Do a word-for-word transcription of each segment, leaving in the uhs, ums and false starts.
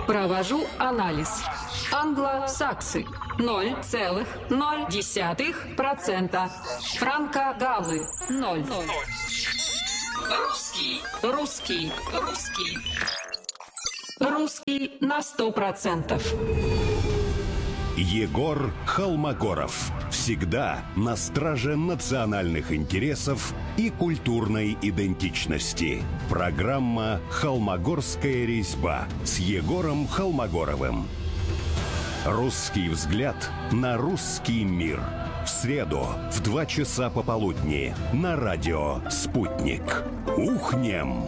Провожу анализ. Англосаксы ноль целых ноль десятых процента. Франко-галлы ноль. Русский, русский, русский. Русский на сто процентов. Егор Холмогоров. Всегда на страже национальных интересов и культурной идентичности. Программа «Холмогорская резьба» с Егором Холмогоровым. Русский взгляд на русский мир. В среду в два часа пополудни на радио «Спутник». Ухнем!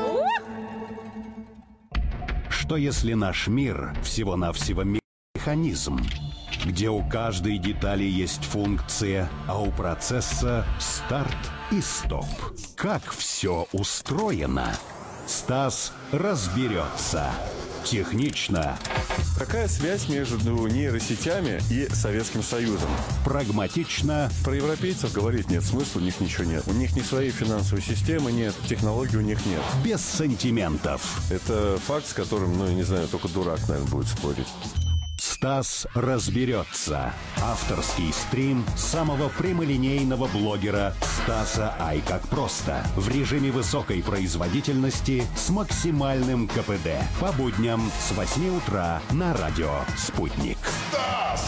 Что если наш мир всего-навсего механизм, где у каждой детали есть функция, а у процесса старт и стоп? Как все устроено? Стас разберется. Технично. Какая связь между нейросетями и Советским Союзом? Прагматично. Про европейцев говорить нет смысла, у них ничего нет. У них ни своей финансовой системы нет, технологий у них нет. Без сантиментов. Это факт, с которым, ну, я не знаю, только дурак, наверное, будет спорить. Стас разберется. Авторский стрим самого прямолинейного блогера Стаса Ай как просто. В режиме высокой производительности с максимальным ка пэ дэ. По будням с восьми утра на радио «Спутник». Стас!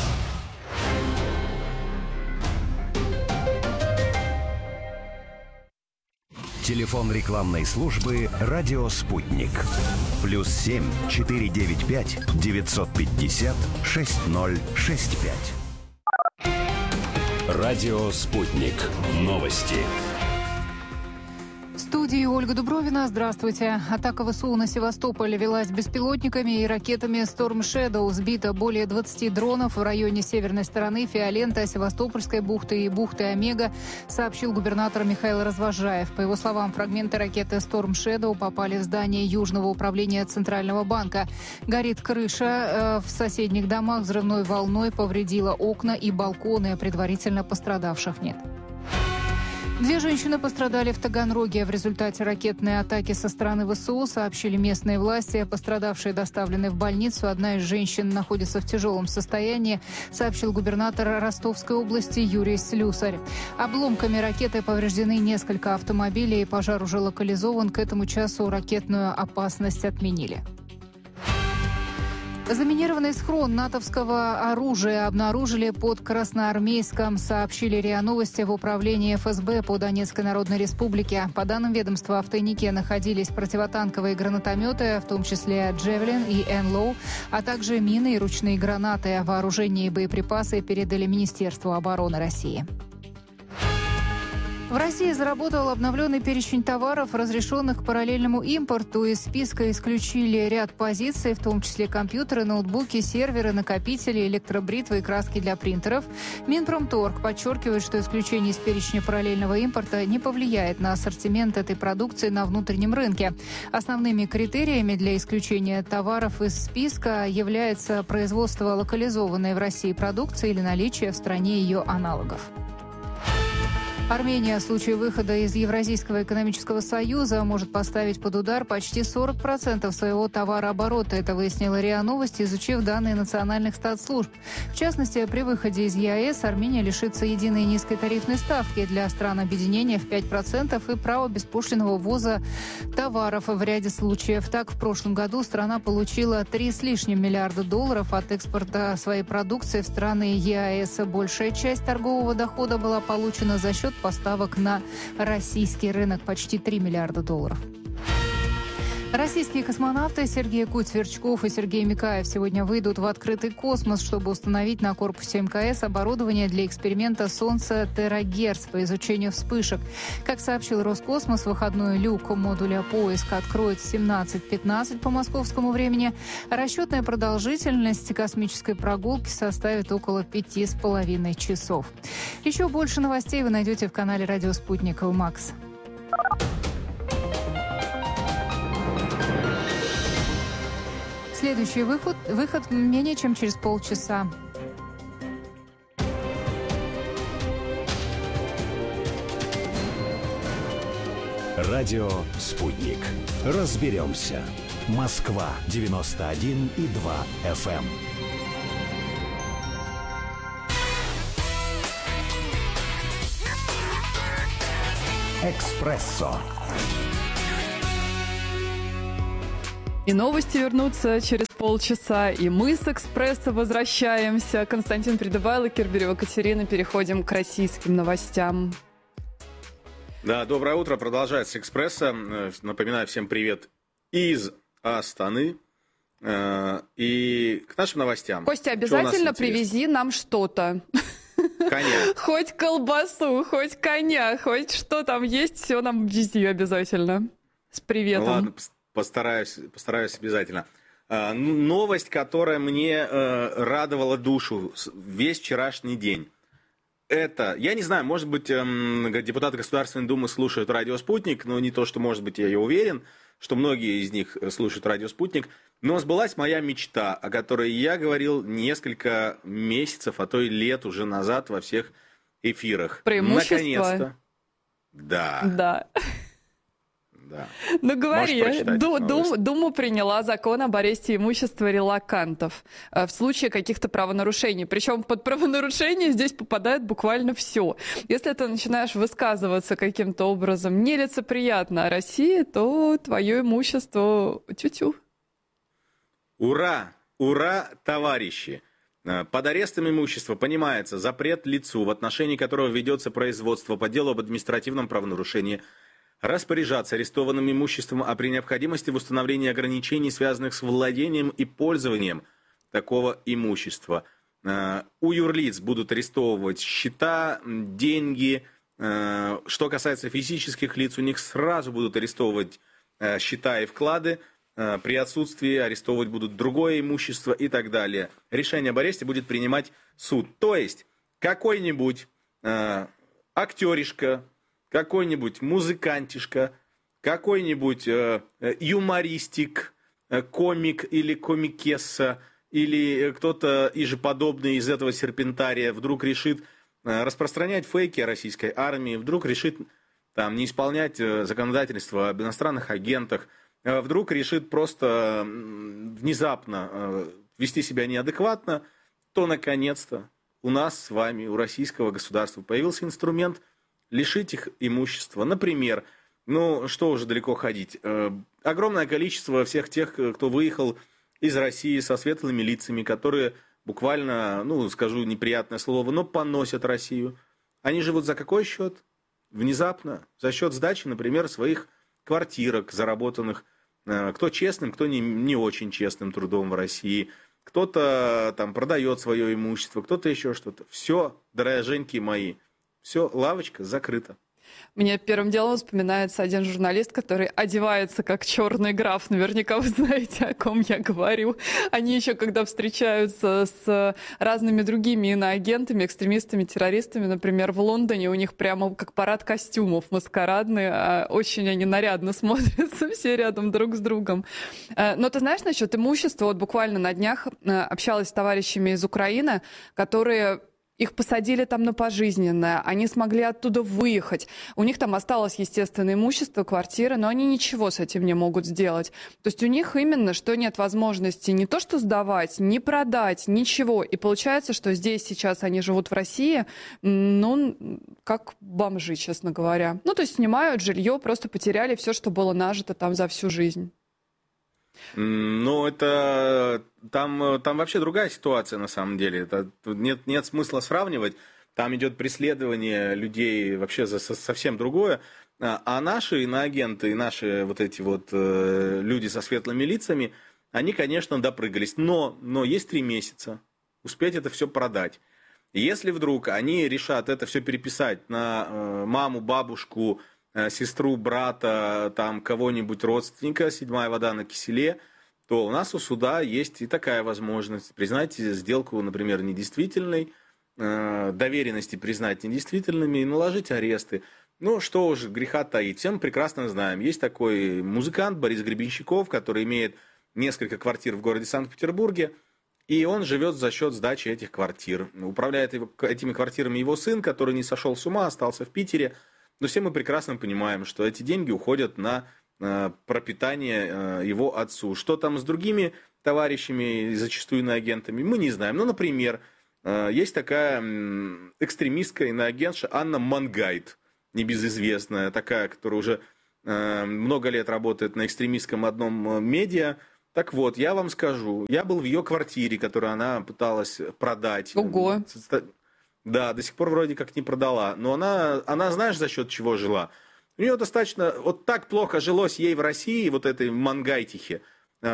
Телефон рекламной службы «Радио Спутник». Плюс семь четыре девять пять девятьсот пятьдесят шесть ноль шесть пять. Радио Спутник. Новости. В студии Ольга Дубровина. Здравствуйте. Атака ВСУ на Севастополь велась беспилотниками и ракетами Storm Shadow. Сбито более двадцати дронов в районе северной стороны Фиолента, Севастопольской бухты и бухты Омега, сообщил губернатор Михаил Развозжаев. По его словам, фрагменты ракеты Storm Shadow попали в здание Южного управления Центрального банка. Горит крыша. В соседних домах взрывной волной повредила окна и балконы. Предварительно пострадавших нет. Две женщины пострадали в Таганроге в результате ракетной атаки со стороны ВСУ, сообщили местные власти. Пострадавшие доставлены в больницу. Одна из женщин находится в тяжелом состоянии, сообщил губернатор Ростовской области Юрий Слюсарь. Обломками ракеты повреждены несколько автомобилей. Пожар уже локализован. К этому часу ракетную опасность отменили. Заминированный схрон натовского оружия обнаружили под Красноармейском, сообщили РИА Новости в управлении эф эс бэ по Донецкой Народной Республике. По данным ведомства, в тайнике находились противотанковые гранатометы, в том числе «Джевелин» и «Энлоу», а также мины и ручные гранаты. Вооружение и боеприпасы передали Министерству обороны России. В России заработал обновленный перечень товаров, разрешенных к параллельному импорту. Из списка исключили ряд позиций, в том числе компьютеры, ноутбуки, серверы, накопители, электробритвы и краски для принтеров. Минпромторг подчеркивает, что исключение из перечня параллельного импорта не повлияет на ассортимент этой продукции на внутреннем рынке. Основными критериями для исключения товаров из списка является производство локализованной в России продукции или наличие в стране ее аналогов. Армения в случае выхода из Евразийского экономического союза может поставить под удар почти сорок процентов своего товарооборота. Это выяснила РИА Новости, изучив данные национальных статслужб. В частности, при выходе из е а эс Армения лишится единой низкой тарифной ставки для стран объединения в пять процентов и права беспошлинного ввоза товаров в ряде случаев. Так, в прошлом году страна получила три с лишним миллиарда долларов от экспорта своей продукции в страны е а эс. Большая часть торгового дохода была получена за счет поставок на российский рынок, почти три миллиарда долларов. Российские космонавты Сергей Куть-Сверчков и Сергей Микаев сегодня выйдут в открытый космос, чтобы установить на корпусе эм ка эс оборудование для эксперимента Солнце Терагерц по изучению вспышек. Как сообщил Роскосмос, выходной люк модуля поиска откроет в семнадцать пятнадцать по московскому времени. Расчетная продолжительность космической прогулки составит около пяти с половиной часов. Еще больше новостей вы найдете в канале «Радио Спутник» Макс. Следующий выход, выход менее чем через полчаса. Радио «Спутник». Разберемся. Москва девяносто один и два эф эм. Экспрессо. И новости вернутся через полчаса, и мы с «Экспресса» возвращаемся. Константин Придыбайло, Керберева Катерина. Переходим к российским новостям. Да, доброе утро. Продолжается «Экспресса». Напоминаю всем привет из Астаны. И к нашим новостям. Костя, обязательно привези нам что-то. Коня. Хоть колбасу, хоть коня, хоть что там есть, все нам вези обязательно. С приветом. Ну, ладно, постараюсь, постараюсь обязательно. А, новость, которая мне а, радовала душу весь вчерашний день. Это, я не знаю, может быть, эм, депутаты Государственной Думы слушают «Радио Спутник», но не то, что, может быть, я и уверен, что многие из них слушают «Радио Спутник». Но сбылась моя мечта, о которой я говорил несколько месяцев, а то и лет уже назад во всех эфирах. Преимущество? Наконец-то. Да. Да. Да. Ну говори, Ду- Дум- Дума приняла закон об аресте имущества релокантов в случае каких-то правонарушений. Причем под правонарушение здесь попадает буквально все. Если ты начинаешь высказываться каким-то образом нелицеприятно о России, то твое имущество тю-тю. Ура! Ура, товарищи! Под арестом имущества понимается запрет лицу, в отношении которого ведется производство по делу об административном правонарушении, распоряжаться арестованным имуществом, а при необходимости в установлении ограничений, связанных с владением и пользованием такого имущества. У юрлиц будут арестовывать счета, деньги. Что касается физических лиц, у них сразу будут арестовывать счета и вклады. При отсутствии арестовывать будут другое имущество и так далее. Решение об аресте будет принимать суд. То есть какой-нибудь актеришка, какой-нибудь музыкантишка, какой-нибудь э, юмористик, э, комик или комикесса, или кто-то ижеподобный из этого серпентария вдруг решит э, распространять фейки о российской армии, вдруг решит там, не исполнять э, законодательство об иностранных агентах, э, вдруг решит просто э, внезапно э, вести себя неадекватно, то, наконец-то, у нас с вами, у российского государства появился инструмент лишить их имущества. Например, ну, что уже далеко ходить, э, огромное количество всех тех, кто выехал из России со светлыми лицами, которые буквально, ну, скажу неприятное слово, но поносят Россию. Они живут за какой счет? Внезапно, за счет сдачи, например, своих квартирок, заработанных, э, кто честным, кто не, не очень честным трудом в России. Кто-то там продает свое имущество, кто-то еще что-то. Все, дорогоженьки мои, все, лавочка закрыта. Мне первым делом вспоминается один журналист, который одевается как черный граф. Наверняка вы знаете, о ком я говорю. Они еще, когда встречаются с разными другими иноагентами, экстремистами, террористами, например, в Лондоне, у них прямо как парад костюмов маскарадный. Очень они нарядно смотрятся, все рядом друг с другом. Но ты знаешь насчет имущества? Вот буквально на днях общалась с товарищами из Украины, которые... Их посадили там на пожизненное, они смогли оттуда выехать. У них там осталось, естественно, имущество, квартира, но они ничего с этим не могут сделать. То есть у них именно, что нет возможности не то что сдавать, не продать, ничего. И получается, что здесь сейчас они живут в России, ну, как бомжи, честно говоря. Ну, то есть снимают жилье, просто потеряли все, что было нажито там за всю жизнь. Ну, это там, там вообще другая ситуация на самом деле. Это, нет, нет смысла сравнивать. Там идет преследование людей вообще за совсем другое. А наши иноагенты, наши вот эти вот э, люди со светлыми лицами, они, конечно, допрыгались. Но, но есть три месяца. Успеть это все продать. Если вдруг они решат это все переписать на э, маму, бабушку, сестру, брата, там кого-нибудь родственника, седьмая вода на киселе, то у нас у суда есть и такая возможность признать сделку, например, недействительной, доверенности признать недействительными и наложить аресты. Ну, что уж греха таить, все мы прекрасно знаем. Есть такой музыкант Борис Гребенщиков, который имеет несколько квартир в городе Санкт-Петербурге, и он живет за счет сдачи этих квартир. Управляет этими квартирами его сын, который не сошел с ума, остался в Питере. Но все мы прекрасно понимаем, что эти деньги уходят на пропитание его отцу. Что там с другими товарищами, зачастую иноагентами, мы не знаем. Ну, например, есть такая экстремистская иноагентша Анна Мангайт, небезызвестная, такая, которая уже много лет работает на экстремистском одном медиа. Так вот, я вам скажу, я был в ее квартире, которую она пыталась продать. Ого! Да, до сих пор вроде как не продала. Но она, она знаешь, за счет чего жила? У нее достаточно, вот так плохо жилось ей в России, вот этой Мангайтихе.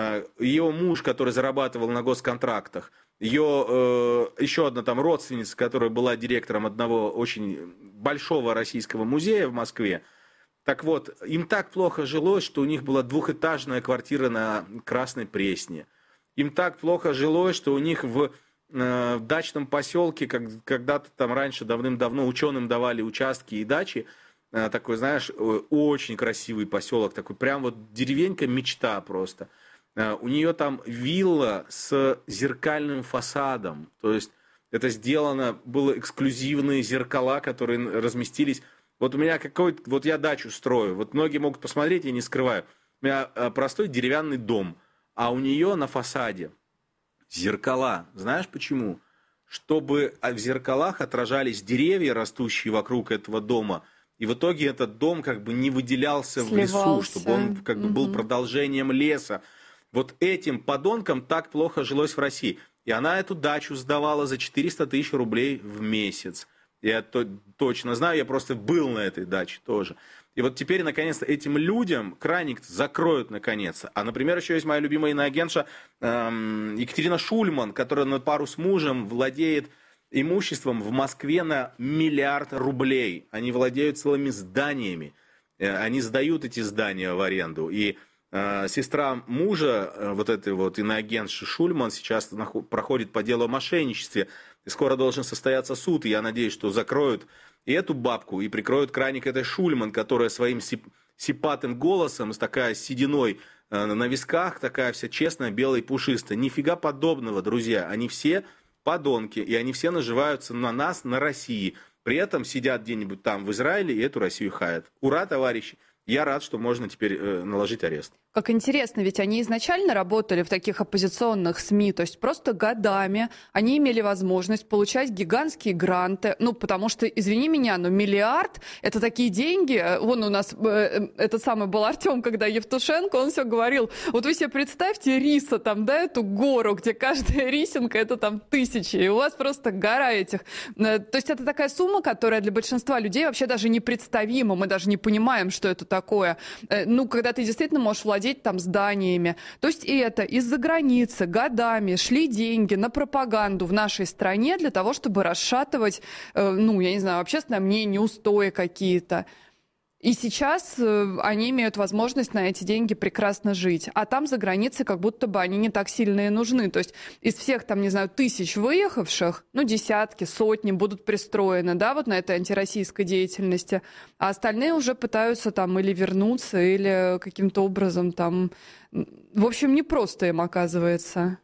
Ее муж, который зарабатывал на госконтрактах. Ее э, еще одна там родственница, которая была директором одного очень большого российского музея в Москве. Так вот, им так плохо жилось, что у них была двухэтажная квартира на Красной Пресне. Им так плохо жилось, что у них в, э, в дачном поселке, как, когда-то там раньше давным-давно ученым давали участки и дачи, э, такой, знаешь, очень красивый поселок, такой прям вот деревенька мечта просто. Э, у нее там вилла с зеркальным фасадом, то есть это сделано, было эксклюзивные зеркала, которые разместились. Вот у меня какой-то, вот я дачу строю, вот многие могут посмотреть, я не скрываю. У меня простой деревянный дом, а у нее на фасаде зеркала. Знаешь почему? Чтобы в зеркалах отражались деревья, растущие вокруг этого дома, и в итоге этот дом как бы не выделялся в лесу, чтобы он как бы был продолжением леса. Вот этим подонкам так плохо жилось в России. И она эту дачу сдавала за четыреста тысяч рублей в месяц. Я то, точно знаю, я просто был на этой даче тоже. И вот теперь, наконец-то, этим людям краник закроют, наконец-то. А, например, еще есть моя любимая иноагентша эм, Екатерина Шульман, которая на пару с мужем владеет имуществом в Москве на миллиард рублей. Они владеют целыми зданиями. Они сдают эти здания в аренду. И э, сестра мужа, э, вот этой вот иноагентши Шульман, сейчас наход, проходит по делу о мошенничестве. И скоро должен состояться суд, и я надеюсь, что закроют и эту бабку, и прикроют краник этой Шульман, которая своим сип, сипатым голосом, с такая сединой э, на висках, такая вся честная, белая и пушистая. Нифига подобного, друзья. Они все подонки, и они все наживаются на нас, на России. При этом сидят где-нибудь там в Израиле и эту Россию хаят. Ура, товарищи! Я рад, что можно теперь э, наложить арест. Как интересно, ведь они изначально работали в таких оппозиционных СМИ, то есть просто годами они имели возможность получать гигантские гранты, ну, потому что, извини меня, но миллиард — это такие деньги. Вон у нас э, этот самый был Артем, когда Евтушенко, он все говорил, вот вы себе представьте риса там, да, эту гору, где каждая рисинка — это там тысячи, и у вас просто гора этих. То есть это такая сумма, которая для большинства людей вообще даже непредставима, мы даже не понимаем, что это такое. Ну, когда ты действительно можешь владеть там зданиями. То есть это из-за границы годами шли деньги на пропаганду в нашей стране для того, чтобы расшатывать, ну, я не знаю, общественное мнение, устои какие-то. И сейчас э, они имеют возможность на эти деньги прекрасно жить. А там за границей как будто бы они не так сильно и нужны. То есть из всех там, не знаю, тысяч выехавших, ну, десятки, сотни будут пристроены, да, вот на этой антироссийской деятельности. А остальные уже пытаются там или вернуться, или каким-то образом там... В общем, непросто им оказывается.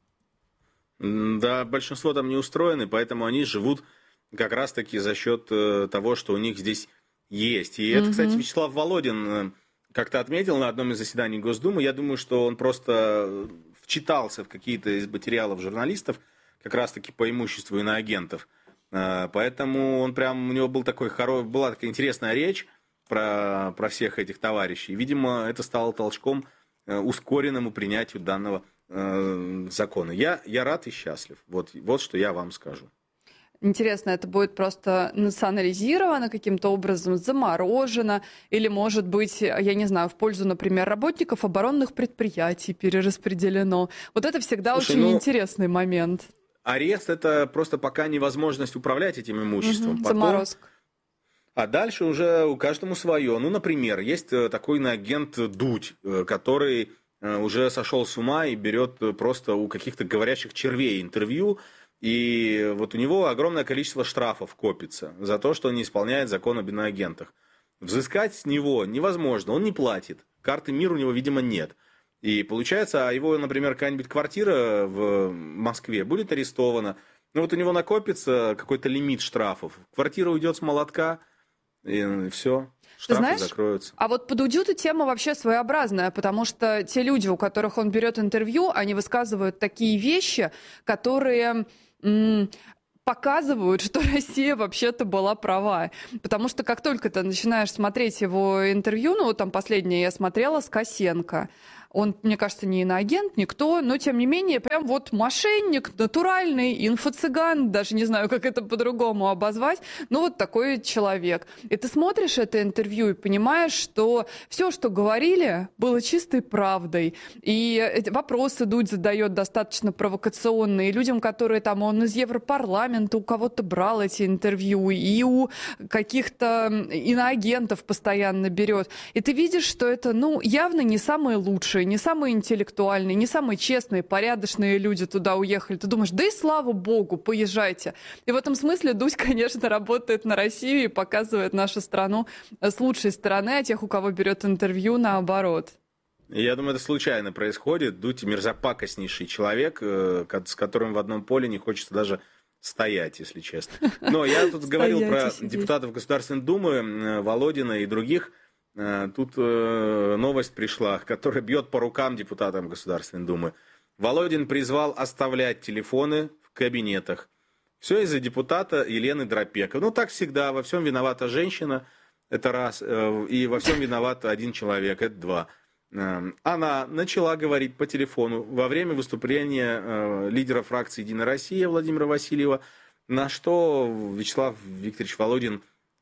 Да, большинство там не устроены, поэтому они живут как раз-таки за счет э, того, что у них здесь... Есть. И это, кстати, Вячеслав Володин как-то отметил на одном из заседаний Госдумы. Я думаю, что он просто вчитался в какие-то из материалов журналистов, как раз-таки по имуществу иноагентов. Поэтому он прям, у него был такой хоро... была такая интересная речь про, про всех этих товарищей. Видимо, это стало толчком ускоренному принятию данного э, закона. Я, я рад и счастлив. Вот, вот что я вам скажу. Интересно, это будет просто национализировано каким-то образом, заморожено, или, может быть, я не знаю, в пользу, например, работников оборонных предприятий перераспределено. Вот это всегда Слушай, очень ну, интересный момент. Арест — это просто пока невозможность управлять этим имуществом. Угу, Потом... Заморозка. А дальше уже у каждому свое. Ну, например, есть такой иноагент Дудь, который уже сошел с ума и берет просто у каких-то говорящих червей интервью. И вот у него огромное количество штрафов копится за то, что он не исполняет закон об иноагентах. Взыскать с него невозможно, он не платит. Карты МИР у него, видимо, нет. И получается, а его, например, какая-нибудь квартира в Москве будет арестована. Ну вот у него накопится какой-то лимит штрафов. Квартира уйдет с молотка, и все. штрафы знаешь, закроются. А вот по Дудю-то тема вообще своеобразная, потому что те люди, у которых он берет интервью, они высказывают такие вещи, которые... М- показывают, что Россия вообще-то была права. Потому что как только ты начинаешь смотреть его интервью, ну, вот там последнее я смотрела с Косенко, он, мне кажется, не иноагент, никто, но, тем не менее, прям вот мошенник, натуральный, инфо-цыган, даже не знаю, как это по-другому обозвать, ну, вот такой человек. И ты смотришь это интервью и понимаешь, что все, что говорили, было чистой правдой. И эти вопросы Дудь задает достаточно провокационные. И людям, которые там, он из Европарламента у кого-то брал эти интервью, и у каких-то иноагентов постоянно берет. И ты видишь, что это, ну, явно не самые лучшие, не самые интеллектуальные, не самые честные, порядочные люди туда уехали. Ты думаешь, да и слава богу, поезжайте. И в этом смысле Дудь, конечно, работает на Россию и показывает нашу страну с лучшей стороны, а тех, у кого берет интервью, наоборот. Я думаю, это случайно происходит. Дудь мерзопакостнейший человек, с которым в одном поле не хочется даже стоять, если честно. Но я тут говорил про депутатов Государственной Думы, Володина и других. Тут э, новость пришла, которая бьет по рукам депутатам Государственной Думы. Володин призвал оставлять телефоны в кабинетах. Все из-за депутата Елены Дропека. Ну, так всегда, во всем виновата женщина, это раз, э, и во всем виноват один человек, это два. Э, она начала говорить по телефону во время выступления э, лидера фракции «Единая Россия» Владимира Васильева, на что Вячеслав Викторович Володин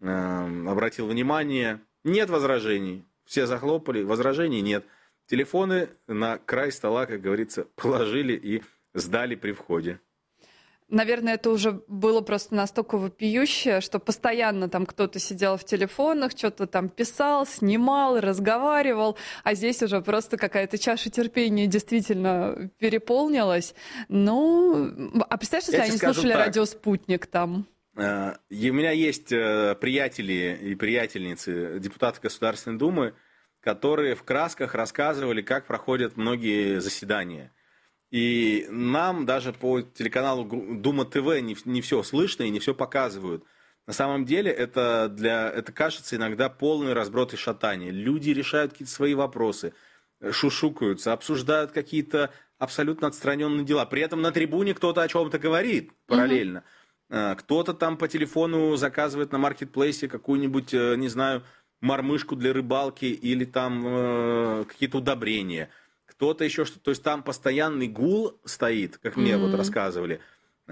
э, обратил внимание. Нет возражений. Все захлопали, возражений нет. Телефоны на край стола, как говорится, положили и сдали при входе. Наверное, это уже было просто настолько вопиющее, что постоянно там кто-то сидел в телефонах, что-то там писал, снимал, разговаривал, а здесь уже просто какая-то чаша терпения действительно переполнилась. Ну, а представляешь, если они слушали так. радио «Спутник» там? И у меня есть приятели и приятельницы, депутаты Государственной Думы, которые в красках рассказывали, как проходят многие заседания. И нам даже по телеканалу Дума ТВ не, не все слышно и не все показывают. На самом деле это, для, это кажется иногда полный разброд и шатание. Люди решают какие-то свои вопросы, шушукаются, обсуждают какие-то абсолютно отстраненные дела. При этом на трибуне кто-то о чем-то говорит параллельно. Mm-hmm. Кто-то там по телефону заказывает на маркетплейсе какую-нибудь, не знаю, мормышку для рыбалки или там э, какие-то удобрения. Кто-то еще что-то. То есть там постоянный гул стоит, как мне mm-hmm. вот рассказывали.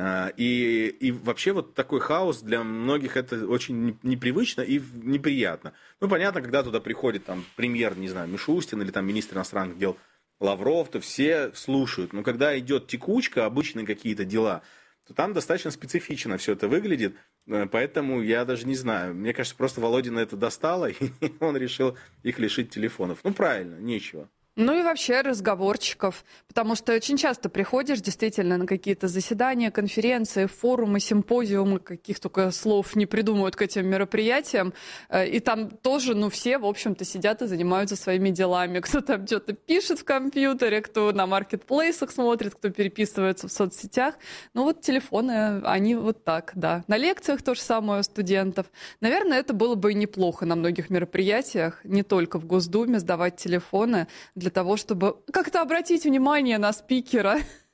И, и вообще вот такой хаос для многих это очень непривычно и неприятно. Ну, понятно, когда туда приходит там премьер, не знаю, Мишустин или там министр иностранных дел Лавров, то все слушают. Но когда идет текучка, обычные какие-то дела, то там достаточно специфично все это выглядит, поэтому я даже не знаю. Мне кажется, просто Володина это достало, и он решил их лишить телефонов. Ну, правильно, нечего. Ну и вообще разговорчиков, потому что очень часто приходишь действительно на какие-то заседания, конференции, форумы, симпозиумы, каких только слов не придумывают к этим мероприятиям, и там тоже, ну, все, в общем-то, сидят и занимаются своими делами. Кто там что-то пишет в компьютере, кто на маркетплейсах смотрит, кто переписывается в соцсетях. Ну вот телефоны, они вот так, да. На лекциях то же самое у студентов. Наверное, это было бы и неплохо на многих мероприятиях, не только в Госдуме, сдавать телефоны для Для того, чтобы как-то обратить внимание на спикера,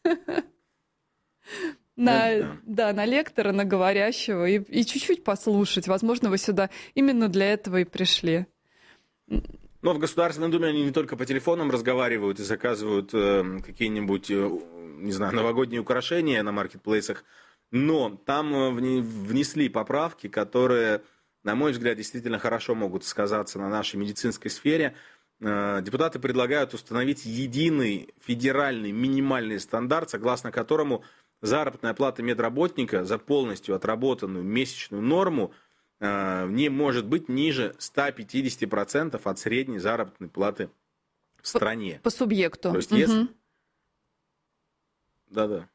на, да, на лектора, на говорящего, и, и чуть-чуть послушать. Возможно, вы сюда именно для этого и пришли. Но в Государственной Думе они не только по телефонам разговаривают и заказывают э, какие-нибудь, э, не знаю, новогодние украшения на маркетплейсах, но там внесли поправки, которые, на мой взгляд, действительно хорошо могут сказаться на нашей медицинской сфере. Депутаты предлагают установить единый федеральный минимальный стандарт, согласно которому заработная плата медработника за полностью отработанную месячную норму не может быть ниже ста пятидесяти процентов от средней заработной платы в стране. По, по субъекту. То есть, угу. если... Да-да.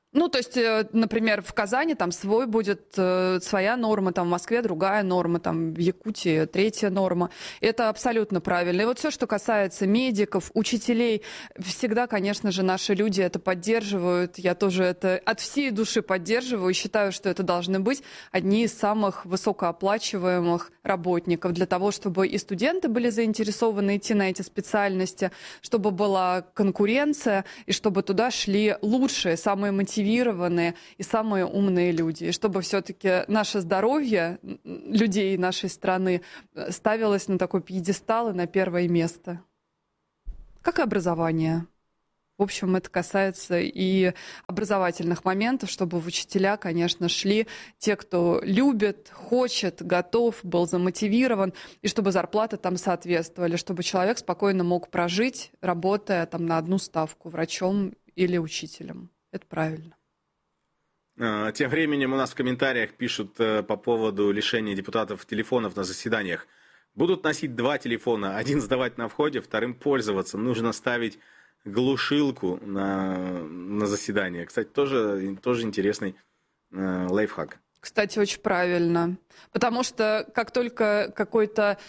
Ну, то есть, например, в Казани там свой будет э, своя норма, там в Москве другая норма, там в Якутии третья норма. Это абсолютно правильно. И вот все, что касается медиков, учителей, всегда, конечно же, наши люди это поддерживают. Я тоже это от всей души поддерживаю и считаю, что это должны быть одни из самых высокооплачиваемых работников для того, чтобы и студенты были заинтересованы идти на эти специальности, чтобы была конкуренция и чтобы туда шли лучшие, самые мотивированные и самые умные люди. И чтобы все-таки наше здоровье людей нашей страны ставилось на такой пьедестал и на первое место. Как и образование. В общем, это касается и образовательных моментов, чтобы в учителя, конечно, шли те, кто любит, хочет, готов, был замотивирован, и чтобы зарплаты там соответствовали, чтобы человек спокойно мог прожить, работая там на одну ставку врачом или учителем. Это правильно. Тем временем у нас в комментариях пишут по поводу лишения депутатов телефонов на заседаниях. Будут носить два телефона, один сдавать на входе, вторым пользоваться. Нужно ставить глушилку на, на заседание. Кстати, тоже, тоже интересный э, лайфхак. Кстати, очень правильно. Потому что как только какой-то